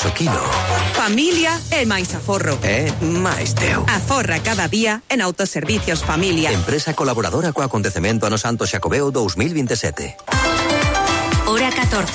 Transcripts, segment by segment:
euros o quilo. Familia é máis aforro. Máis teu. Aforra cada día en Autoservicios Familia. Empresa colaboradora co acontecemento Ano Santo Xacobeo 2027. Hora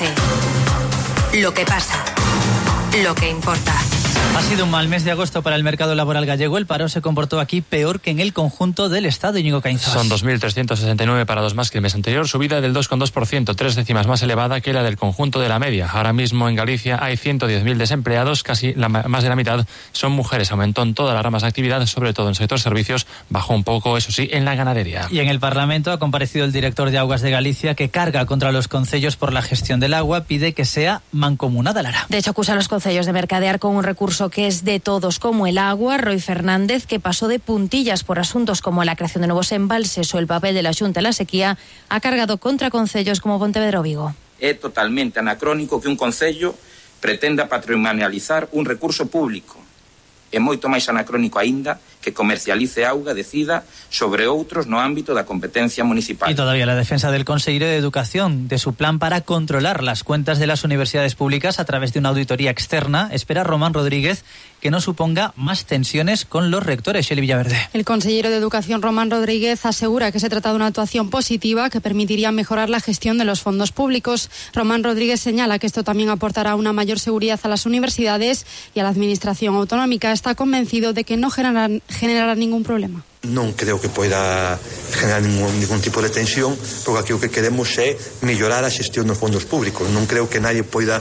14. Lo que pasa. Lo que importa. Ha sido un mal mes de agosto para el mercado laboral gallego. El paro se comportó aquí peor que en el conjunto del Estado. Íñigo Caínzos. Son 2.369 parados más que el mes anterior, subida del 2,2%, 3 décimas más elevada que la del conjunto de la media. Ahora mismo en Galicia hay 110.000 desempleados, casi más de la mitad son mujeres. Aumentó en todas las ramas de actividad, sobre todo en el sector servicios, bajó un poco, eso sí, en la ganadería. Y en el Parlamento ha comparecido el director de Augas de Galicia, que carga contra los concellos por la gestión del agua, pide que sea mancomunada, Lara. De hecho, acusa a los concellos de mercadear con un recurso que es de todos, como el agua. Roy Fernández, que pasó de puntillas por asuntos como la creación de nuevos embalses o el papel de la Xunta en la sequía, ha cargado contra concellos como Pontevedra o Vigo. É totalmente anacrónico que un concello pretenda patrimonializar un recurso público. É moito máis anacrónico aínda que comercialice auga, decida sobre outros no ámbito da competencia municipal. Y todavía la defensa del consejero de Educación de su plan para controlar las cuentas de las universidades públicas a través de una auditoría externa. Espera Román Rodríguez que no suponga más tensiones con los rectores. Xeli Villaverde. El consejero de Educación, Román Rodríguez, asegura que se trata de una actuación positiva que permitiría mejorar la gestión de los fondos públicos. Román Rodríguez señala que esto también aportará una mayor seguridad a las universidades y a la administración autonómica. Está convencido de que no generará ningún problema. Non creo que poida generar ningún tipo de tensión, porque aquí o que queremos é mellorar a xestión dos fondos públicos. Non creo que nadie poida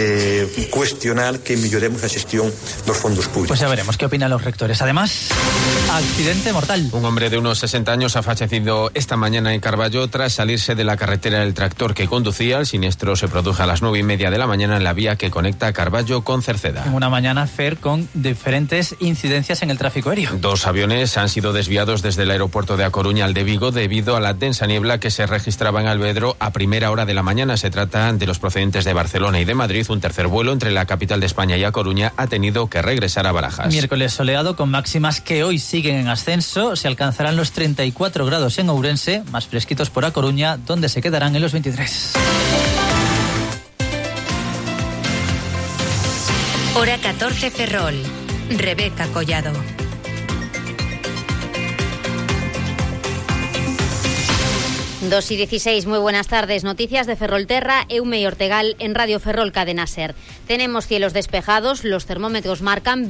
cuestionar que melloremos a xestión dos fondos públicos. Pues ya veremos qué opinan los rectores. Además, accidente mortal. Un hombre de unos 60 años ha fallecido esta mañana en Carballo tras salirse de la carretera del tractor que conducía. El siniestro se produjo a las 9:30 de la mañana en la vía que conecta Carballo con Cerceda. Una mañana, Fer, con diferentes incidencias en el tráfico aéreo. 2 aviones han sido desviados desde el aeropuerto de A Coruña al de Vigo debido a la densa niebla que se registraba en Alvedro a primera hora de la mañana. Se trata de los procedentes de Barcelona y de Madrid. Un tercer vuelo entre la capital de España y A Coruña ha tenido que regresar a Barajas. Miércoles soleado con máximas que hoy siguen en ascenso. Se alcanzarán los 34 grados en Ourense, más fresquitos por A Coruña, donde se quedarán en los 23. Hora 14 Ferrol. Rebeca Collado. 2:16, muy buenas tardes. Noticias de Ferrolterra, Eume y Ortegal en Radio Ferrol Cadena Ser. Tenemos cielos despejados, los termómetros marcan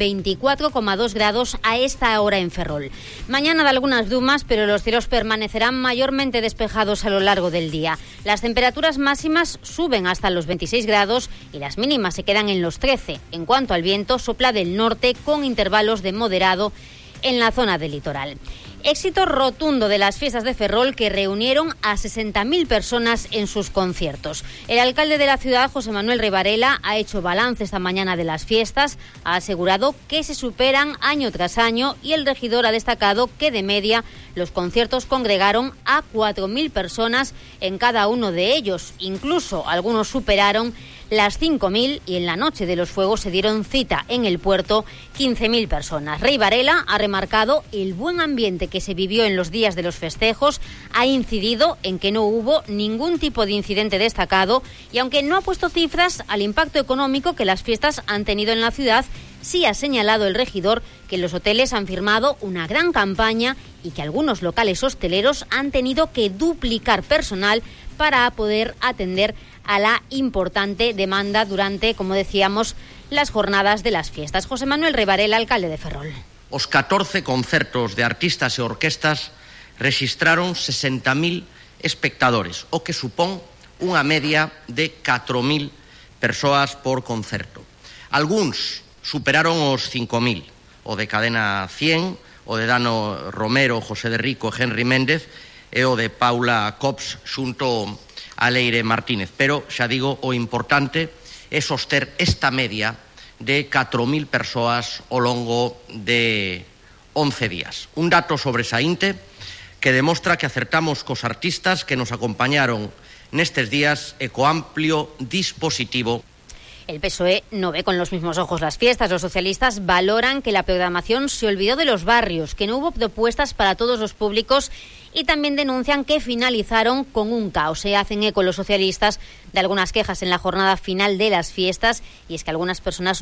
24,2 grados a esta hora en Ferrol. Mañana de algunas brumas, pero los cielos permanecerán mayormente despejados a lo largo del día. Las temperaturas máximas suben hasta los 26 grados y las mínimas se quedan en los 13. En cuanto al viento, sopla del norte con intervalos de moderado en la zona del litoral. Éxito rotundo de las fiestas de Ferrol, que reunieron a 60.000 personas en sus conciertos. El alcalde de la ciudad, José Manuel Rey Varela, ha hecho balance esta mañana de las fiestas, ha asegurado que se superan año tras año y el regidor ha destacado que de media los conciertos congregaron a 4.000 personas en cada uno de ellos. Incluso algunos superaron las 5.000 y en la noche de los fuegos se dieron cita en el puerto 15.000 personas. Rey Varela ha remarcado el buen ambiente que se vivió en los días de los festejos, ha incidido en que no hubo ningún tipo de incidente destacado y aunque no ha puesto cifras al impacto económico que las fiestas han tenido en la ciudad, sí ha señalado el regidor que los hoteles han firmado una gran campaña y que algunos locales hosteleros han tenido que duplicar personal para poder atender a la importante demanda durante, como decíamos, las jornadas de las fiestas. José Manuel Rey Varela, alcalde de Ferrol. Os 14 concertos de artistas e orquestas registraron 60.000 espectadores, o que supón unha media de 4.000 persoas por concerto. Algúns superaron os 5.000, o de Cadena 100, o de Dano Romero, José de Rico e Henry Méndez, e o de Paula Cops xunto a Leire Martínez. Pero, xa digo, o importante é soster esta media de 4.000 persoas ao longo de 11 días. Un dato sobresaínte que demostra que acertamos cos artistas que nos acompañaron nestes días e co amplio dispositivo. El PSOE no ve con los mismos ojos las fiestas. Los socialistas valoran que la programación se olvidó de los barrios, que no hubo propuestas para todos los públicos y también denuncian que finalizaron con un caos. Se hacen eco los socialistas de algunas quejas en la jornada final de las fiestas y es que algunas personas